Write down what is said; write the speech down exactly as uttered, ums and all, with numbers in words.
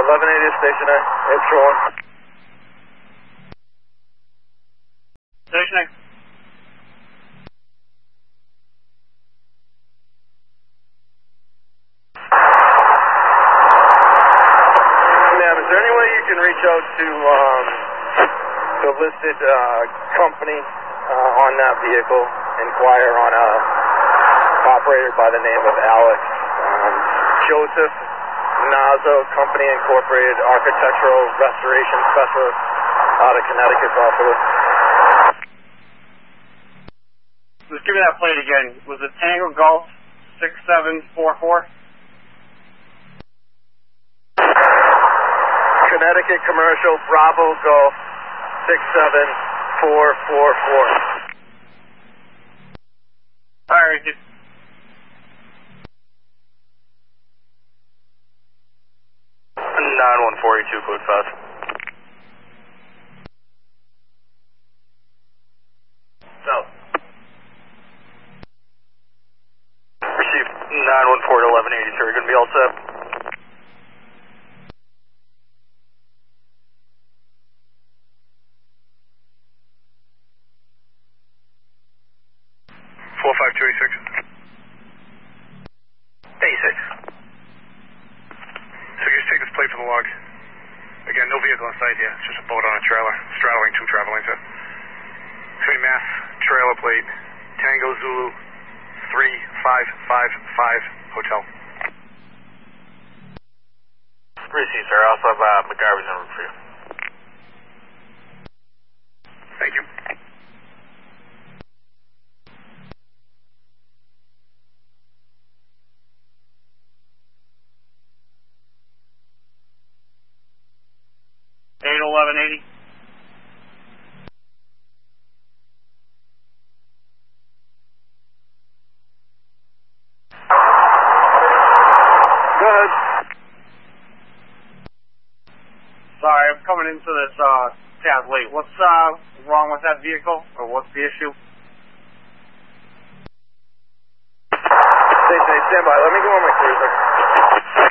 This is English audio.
eleven eighty stationary. It's rolling. Stationary. Ma'am, is there any way you can reach out to um, the listed uh, company uh, on that vehicle, inquire on a operator by the name of Alex um, Joseph Nazo Company Incorporated, Architectural Restoration Specialist out of Connecticut, possibly. Just give me that plate again. Was it Tango Golf six seven four four? Connecticut Commercial Bravo Golf six seven four four four. Alright, just nine one four eight two, code five. South. Received nine one four to eleven eighty, sir. You're going to be all set. four five two eight six. eighty-six. So you just take this plate for the log. Again, no vehicle in sight here. It's just a boat on a trailer, straddling two travel lanes here. Between Mass, trailer plate, Tango Zulu, three five five five, hotel. Received, sir. I also have uh, McGarvey's number for you. Thank you. eight eleven eighty. Good. Sorry, I'm coming into this uh tab late. What's uh wrong with that vehicle, or what's the issue? Stay safe. Stand by. Let me go on my cruiser.